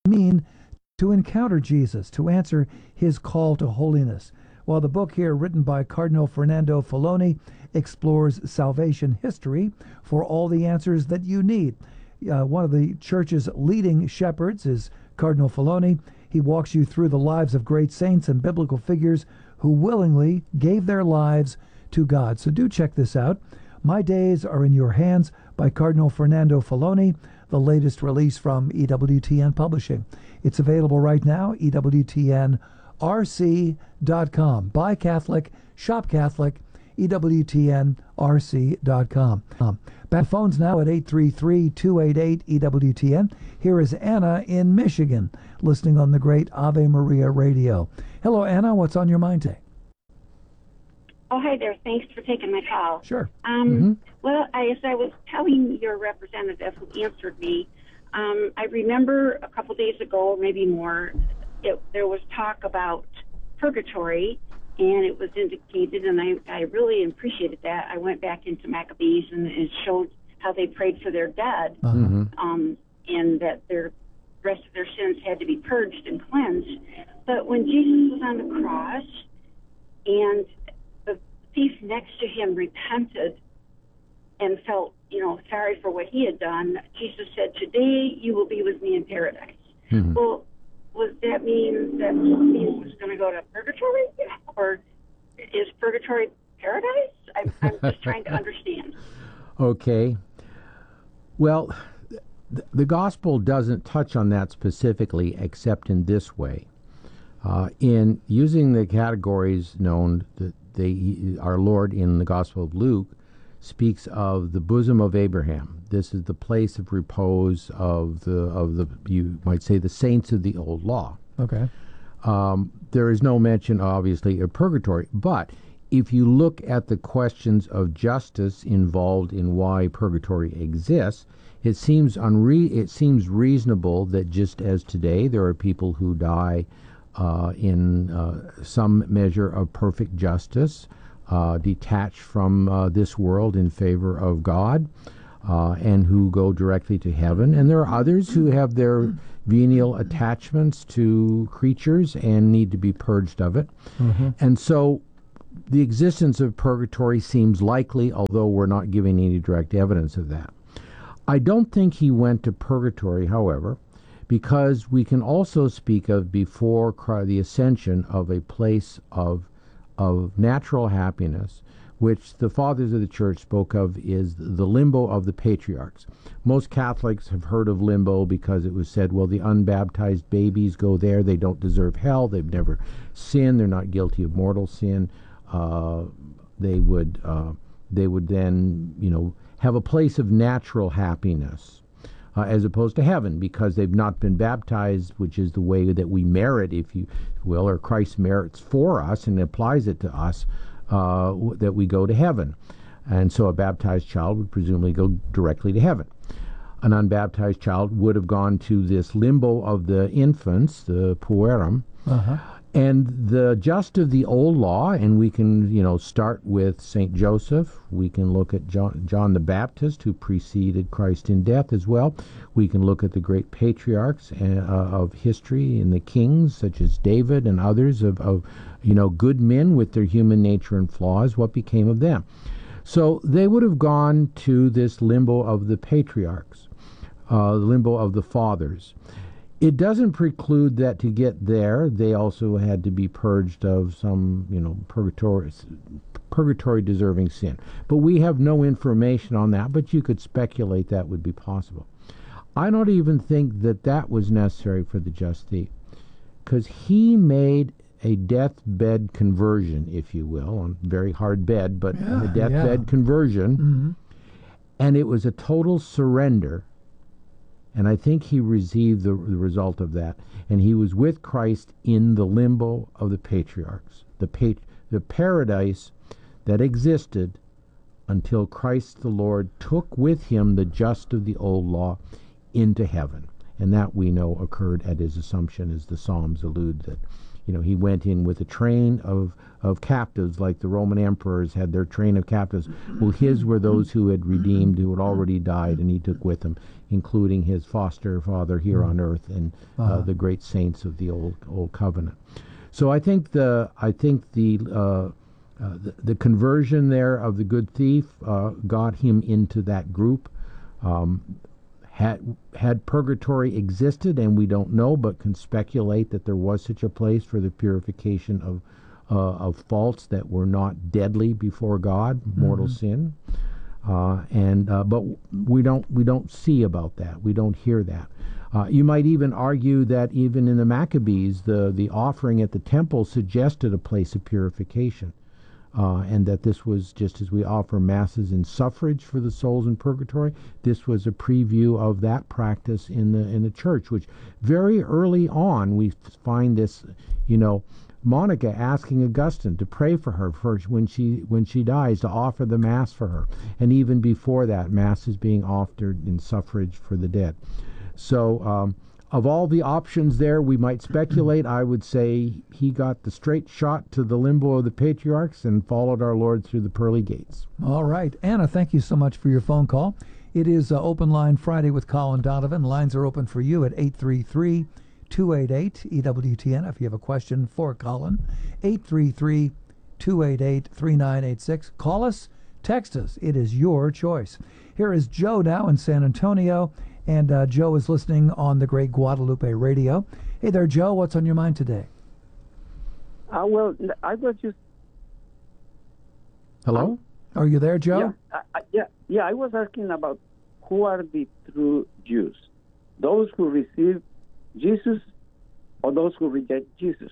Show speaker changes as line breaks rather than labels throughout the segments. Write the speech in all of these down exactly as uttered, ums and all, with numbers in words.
mean to encounter Jesus, to answer his call to holiness. Well, the book here, written by Cardinal Fernando Filoni, explores salvation history for all the answers that you need. Uh, one of the church's leading shepherds is Cardinal Filoni. He walks you through the lives of great saints and biblical figures who willingly gave their lives to God. So do check this out. My Days Are in Your Hands by Cardinal Fernando Filoni, the latest release from E W T N Publishing. It's available right now, E W T N R C dot com. Buy Catholic, shop Catholic, E W T N R C dot com. Um, back phones now at eight three three, two eight eight, E W T N. Here is Anna in Michigan, listening on the great Ave Maria radio. Hello, Anna. What's on your mind today?
Oh, hi there. Thanks for taking my call.
Sure.
Um,
mm-hmm.
Well, I, as I was telling your representative who answered me, um, I remember a couple days ago, maybe more, it, there was talk about purgatory, and it was indicated, and I, I really appreciated that. I went back into Maccabees, and it showed how they prayed for their dead,
Uh-huh.
um, and that their rest of their sins had to be purged and cleansed. But when Jesus was on the cross, and the thief next to him repented and felt, you know, sorry for what he had done, Jesus said, "Today you will be with me in paradise."
Mm-hmm.
Well, does that mean that he was going to go to purgatory? Or is purgatory paradise? I'm, I'm just trying to understand.
Okay. Well, th- the gospel doesn't touch on that specifically, except in this way. Uh, in using the categories known, that they, our Lord in the Gospel of Luke speaks of the bosom of Abraham. This is the place of repose of the of the you might say the saints of the old law.
Okay.
Um, there is no mention, obviously, of purgatory, but if you look at the questions of justice involved in why purgatory exists, it seems unre- it seems reasonable that just as today there are people who die uh, in uh, some measure of perfect justice, uh, detached from uh, this world in favor of God, uh, and who go directly to heaven, and there are others who have their venial attachments to creatures and need to be purged of it.
Mm-hmm.
And so the existence of purgatory seems likely, although we're not giving any direct evidence of that. I don't think he went to purgatory, however, because we can also speak of, before the ascension, of a place of of natural happiness, which the fathers of the church spoke of is the limbo of the patriarchs. Most Catholics have heard of limbo because it was said, well, the unbaptized babies go there, they don't deserve hell, they've never sinned, they're not guilty of mortal sin. Uh, they would uh, they would then, you know, have a place of natural happiness, uh, as opposed to heaven, because they've not been baptized, which is the way that we merit, if you will, or Christ merits for us and applies it to us, uh, that we go to heaven. And so a baptized child would presumably go directly to heaven. An unbaptized child would have gone to this limbo of the infants, the puerum,
Uh-huh.
and the just of the old law, and we can, you know, start with Saint Joseph. We can look at John, John the Baptist, who preceded Christ in death as well. We can look at the great patriarchs uh, of history and the kings, such as David and others of, of, you know, good men with their human nature and flaws. What became of them? So they would have gone to this limbo of the patriarchs, uh, the limbo of the fathers. It doesn't preclude that to get there, they also had to be purged of some, you know, purgatory, purgatory deserving sin. But we have no information on that, but you could speculate that would be possible. I don't even think that that was necessary for the just thief, because he made a deathbed conversion, if you will, on a very hard bed, but
Yeah,
a deathbed
yeah.
conversion,
Mm-hmm.
and it was a total surrender. And I think he received the, the result of that. And he was with Christ in the limbo of the patriarchs, the, pat- the paradise that existed until Christ the Lord took with him the just of the old law into heaven. And that we know occurred at his assumption, as the Psalms allude, that you know, he went in with a train of of captives, like the Roman emperors had their train of captives. Well, his were those who had redeemed, who had already died, and he took with him, including his foster father here on earth and uh,
Uh-huh.
the great saints of the old old covenant. So I think the I think the uh, uh, the, the conversion there of the good thief uh, got him into that group. Um, had had purgatory existed, and we don't know, but can speculate that there was such a place for the purification of uh, of faults that were not deadly before God, mortal sin. Uh, and uh, but we don't we don't see about that. We don't hear that. Uh, you might even argue that even in the Maccabees, the the offering at the temple suggested a place of purification, uh, and that this was just as we offer masses in suffrage for the souls in purgatory. This was a preview of that practice in the in the church, which very early on we find this, you know. Monica asking Augustine to pray for her first when she when she dies, to offer the Mass for her, and even before that, Mass is being offered in suffrage for the dead. So, um, of all the options there, we might speculate. I would say he got the straight shot to the limbo of the patriarchs and followed our Lord through the pearly gates.
All right. Anna, thank you so much for your phone call. It is uh, Open Line Friday with Colin Donovan. Lines are open for you at eight three three, two eight eight, E W T N if you have a question for Colin. eight three three, two eight eight, three nine eight six. Call us, text us. It is your choice. Here is Joe now in San Antonio, and uh, Joe is listening on the Great Guadalupe Radio. Hey there, Joe. What's on your mind today?
Uh, well, I was just
Hello?
Are you there, Joe?
yeah, I, I- yeah, yeah. I was asking about who are the true Jews, those who receive Jesus or those who reject Jesus.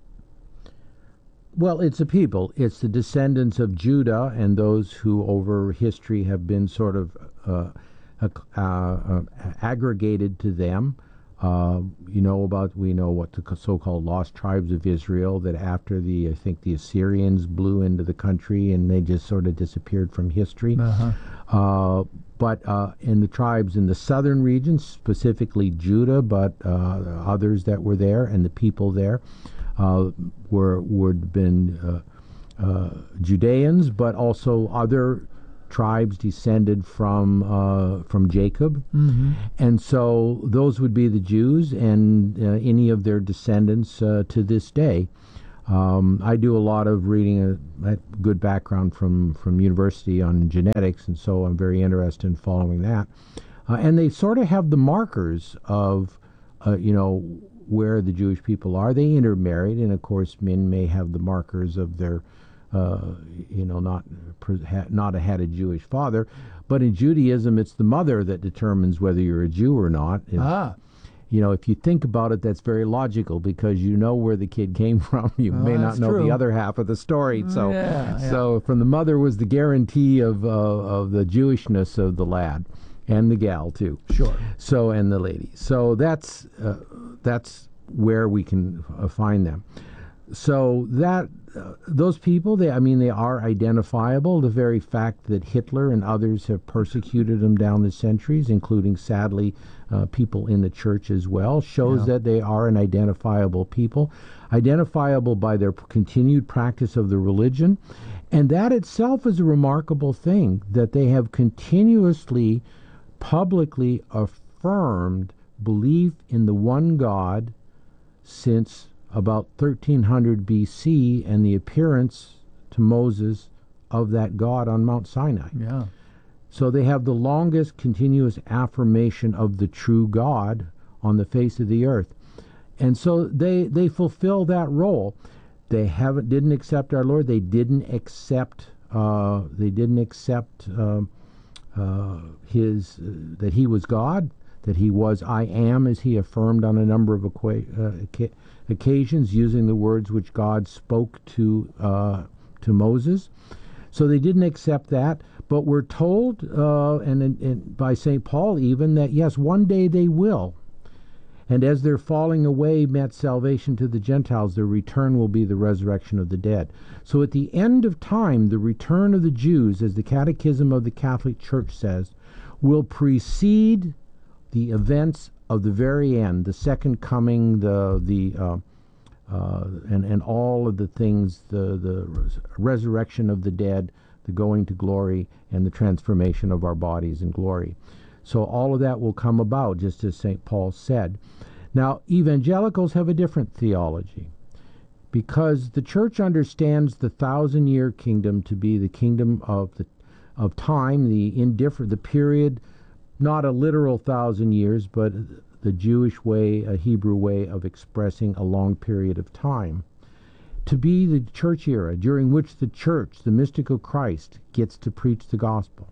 Well, it's a people. It's the descendants of Judah and those who over history have been sort of uh, uh, uh, aggregated to them. Uh, you know about, we know what the so-called lost tribes of Israel, that after the, I think the Assyrians blew into the country and they just sort of disappeared from history.
Uh-huh.
Uh, but uh, in the tribes in the southern regions, specifically Judah, but uh, others that were there and the people there uh, were would been uh, uh, Judeans, but also other tribes descended from uh, from Jacob,
Mm-hmm.
and so those would be the Jews and uh, any of their descendants uh, to this day. Um, I do a lot of reading, a, a good background from, from university on genetics, and so I'm very interested in following that. Uh, and they sort of have the markers of, uh, you know, where the Jewish people are. They intermarried, and of course, men may have the markers of their, uh, you know, not not had a Jewish father. But in Judaism, it's the mother that determines whether you're a Jew or not. If,
Ah,
You know, if you think about it, that's very logical because you know where the kid came from. You
Well,
may not
that's
know
true.
the other half of the story. So,
Yeah, yeah.
so from the mother was the guarantee of uh, of the Jewishness of the lad and the gal too.
sure.
So and the lady. So that's uh, that's where we can uh, find them. So that uh, those people, they I mean, they are identifiable. The very fact that Hitler and others have persecuted them down the centuries, including sadly uh, people in the church as well, shows
Yeah.
that they are an identifiable people, identifiable by their p- continued practice of the religion, and that itself is a remarkable thing, that they have continuously, publicly affirmed belief in the one God since about thirteen hundred B C and the appearance to Moses of that God on Mount Sinai.
Yeah.
So they have the longest continuous affirmation of the true God on the face of the earth. And so they they fulfill that role. They haven't didn't accept our Lord. They didn't accept uh, they didn't accept uh, uh, his uh, that he was God, that he was I am, as he affirmed on a number of equa- uh, oca- occasions, using the words which God spoke to uh, to Moses. So they didn't accept that, but we're told, uh, and, and by Saint Paul even, that yes, one day they will. And as they're falling away, met salvation to the Gentiles, their return will be the resurrection of the dead. So at the end of time, the return of the Jews, as the Catechism of the Catholic Church says, will precede the events of the very end, the second coming, the the uh, uh, and, and all of the things, the, the res- resurrection of the dead, the going to glory, and the transformation of our bodies in glory. So all of that will come about, just as Saint Paul said. Now, evangelicals have a different theology, because the church understands the thousand-year kingdom to be the kingdom of the of time, the indifferent, the period, not a literal thousand years, but the Jewish way, a Hebrew way of expressing a long period of time, to be the church era during which the church, the mystical Christ, gets to preach the gospel.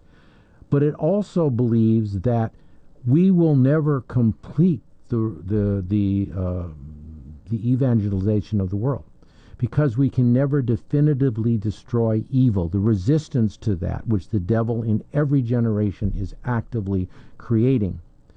But it also believes that we will never complete the the the uh, the evangelization of the world, because we can never definitively destroy evil, the resistance to that which the devil in every generation is actively creating.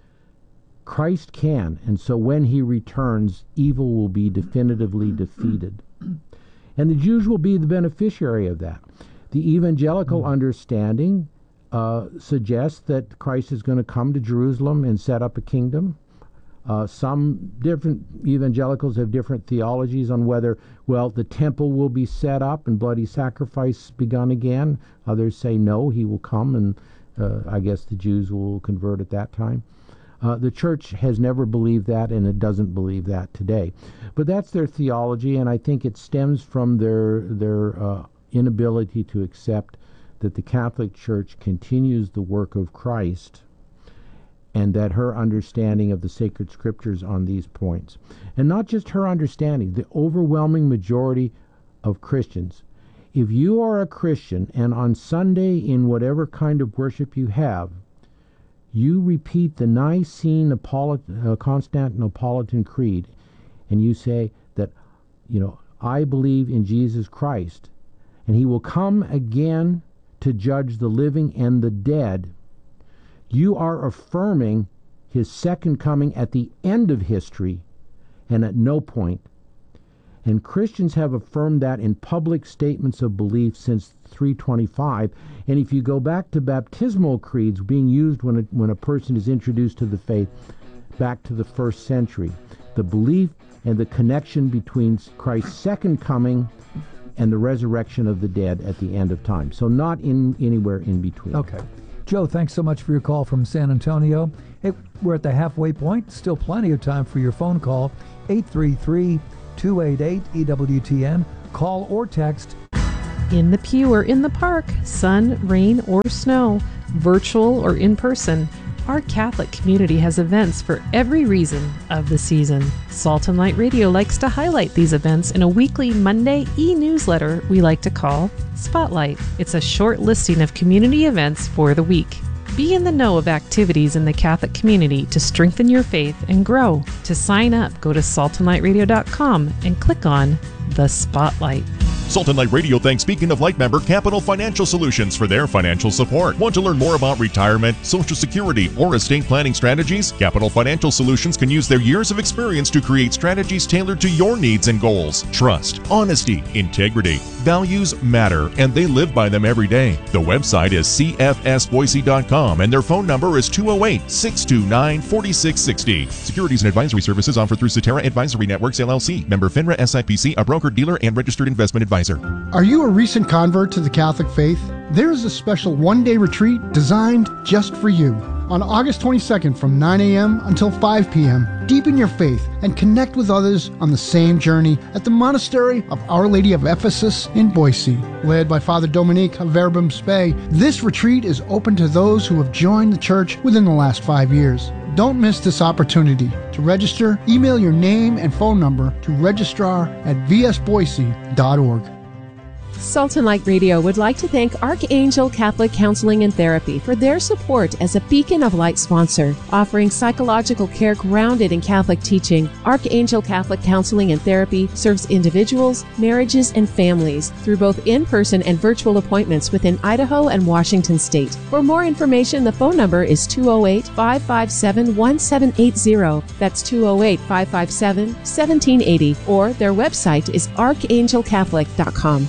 Christ can, and so when he returns, evil will be definitively defeated. And the Jews will be the beneficiary of that. The evangelical mm. understanding uh, suggests that Christ is going to come to Jerusalem and set up a kingdom. Uh, some different evangelicals have different theologies on whether, well, the temple will be set up and bloody sacrifice begun again. Others say no, he will come, and uh, I guess the Jews will convert at that time. Uh, the church has never believed that, and it doesn't believe that today. But that's their theology, and I think it stems from their their uh, inability to accept that the Catholic Church continues the work of Christ, and that her understanding of the sacred scriptures on these points, and not just her understanding, the overwhelming majority of Christians. If you are a Christian and on Sunday in whatever kind of worship you have, you repeat the Nicene Apollo- uh, Constantinopolitan Creed, and you say that, you know, I believe in Jesus Christ, and he will come again to judge the living and the dead, you are affirming his second coming at the end of history and at no point. And Christians have affirmed that in public statements of belief since three twenty-five. And if you go back to baptismal creeds being used when a, when a person is introduced to the faith back to the first century, the belief and the connection between Christ's second coming and the resurrection of the dead at the end of time. So not in anywhere in between.
Okay. Joe, thanks so much for your call from San Antonio. Hey, we're at the halfway point. Still plenty of time for your phone call. eight three three, two eight eight, E W T N. Call or text.
In the pew or in the park, sun, rain, or snow, virtual or in person, our Catholic community has events for every reason of the season. Salt and Light Radio likes to highlight these events in a weekly Monday e-newsletter we like to call Spotlight. It's a short listing of community events for the week. Be in the know of activities in the Catholic community to strengthen your faith and grow. To sign up, go to salt and light radio dot com and click on the Spotlight.
Salt and Light Radio thanks Beacon of Light member Capital Financial Solutions for their financial support. Want to learn more about retirement, Social Security, or estate planning strategies? Capital Financial Solutions can use their years of experience to create strategies tailored to your needs and goals. Trust, honesty, integrity, values matter, and they live by them every day. The website is c f s boise dot com, and their phone number is two oh eight, six two nine, four six six zero. Securities and advisory services offered through Cetera Advisory Networks, L L C. Member FINRA S I P C, a broker, dealer, and registered investment advisor.
Are you a recent convert to the Catholic faith? There is a special one-day retreat designed just for you. On August twenty-second from nine a.m. until five p.m., deepen your faith and connect with others on the same journey at the Monastery of Our Lady of Ephesus in Boise. Led by Father Dominique of Verbum Spei, this retreat is open to those who have joined the church within the last five years. Don't miss this opportunity. To register, email your name and phone number to registrar at v s boise dot org.
Salt and Light Radio would like to thank Archangel Catholic Counseling and Therapy for their support as a Beacon of Light sponsor, offering psychological care grounded in Catholic teaching. Archangel Catholic Counseling and Therapy serves individuals, marriages, and families through both in-person and virtual appointments within Idaho and Washington State. For more information, the phone number is two oh eight, five five seven, one seven eight zero. That's two oh eight, five five seven, one seven eight zero. Or their website is archangel catholic dot com.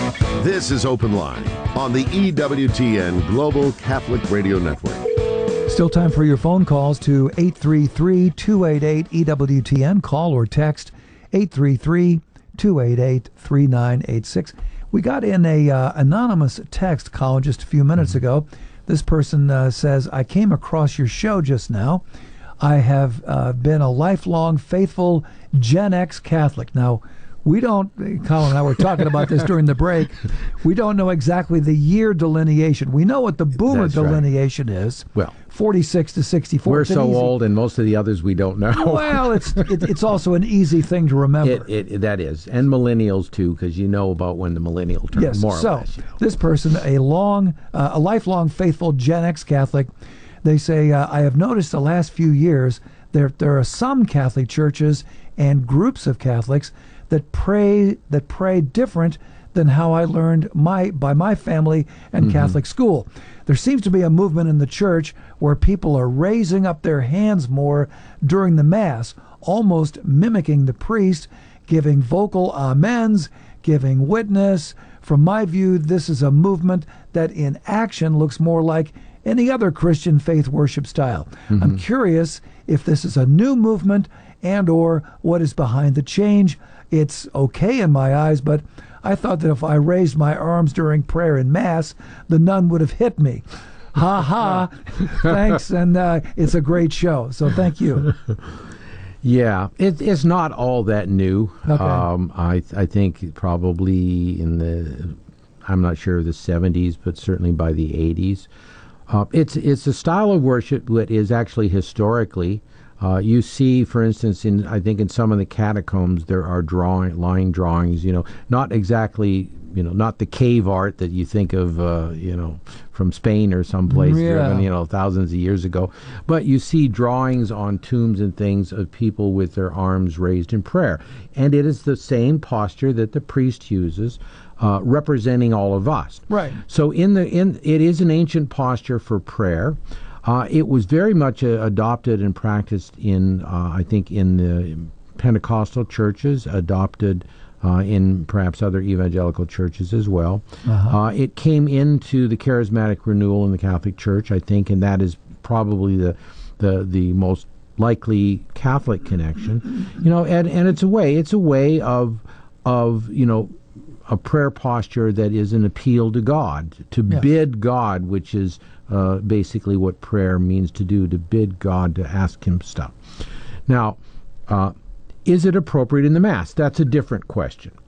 This is Open Line on the E W T N Global Catholic Radio Network.
Still time for your phone calls to eight three three, two eight eight, E W T N. Call or text eight three three, two eight eight, three nine eight six. We got in a uh, anonymous text, Colin, just a few minutes mm-hmm. ago. This person uh, says, I came across your show just now. I have uh, been a lifelong faithful Gen X Catholic. Now, we don't, Colin and I were talking about this during the break, we don't know exactly the year delineation. We know what the boomer
That's
delineation right. is.
Well,
forty-six to sixty-four.
We're
it's
so
easy,
old, and most of the others we don't know.
Well, it's it, it's also an easy thing to remember.
It, it, that is. And millennials, too, because you know about when the millennial turn,
yes,
more
so,
or less. You know.
This person, a long, uh, a lifelong faithful Gen X Catholic, they say, uh, I have noticed the last few years there there are some Catholic churches and groups of Catholics that pray that pray different than how I learned my by my family and mm-hmm. Catholic school. There seems to be a movement in the church where people are raising up their hands more during the Mass, almost mimicking the priest, giving vocal amens, giving witness. From my view, this is a movement that in action looks more like any other Christian faith worship style. Mm-hmm. I'm curious if this is a new movement and or what is behind the change. It's okay in my eyes, but I thought that if I raised my arms during prayer in Mass, the nun would have hit me. Ha ha. Thanks, and uh, it's a great show, so thank you.
Yeah, it, it's not all that new.
Okay.
Um, I I think probably in the, I'm not sure the seventies, but certainly by the eighties. Uh, it's it's a style of worship that is actually historically. Uh, you see, for instance, in I think in some of the catacombs there are drawing line drawings. You know, not exactly. You know, not the cave art that you think of. Uh, you know, from Spain or someplace
yeah.
driven. You know, thousands of years ago. But you see drawings on tombs and things of people with their arms raised in prayer, and it is the same posture that the priest uses. Uh, representing all of us.
Right.
So in the in it is an ancient posture for prayer. Uh, it was very much uh, adopted and practiced in, uh, I think, in the Pentecostal churches, adopted uh, in perhaps other evangelical churches as well. Uh-huh. Uh, it came into the charismatic renewal in the Catholic Church, I think, and that is probably the the the most likely Catholic connection. You know, and and it's a way it's a way of of you know. a prayer posture that is an appeal to God, to yes. bid God, which is uh, basically what prayer means to do, to bid God, to ask Him stuff. Now, uh, is it appropriate in the Mass? That's a different question.